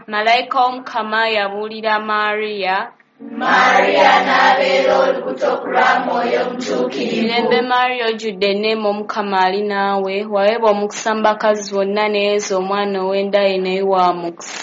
Malayika w'Omukama yabuulira Mariya n'abeera olubuto lwa Mwoyo Omutuukirivu. Mirembe Mariya ojjudde enneema Omukama ali naawe, waweebwa omukisa mu bakazi bonna ne Yesu omwana ow'enda ye naye wa mukisa.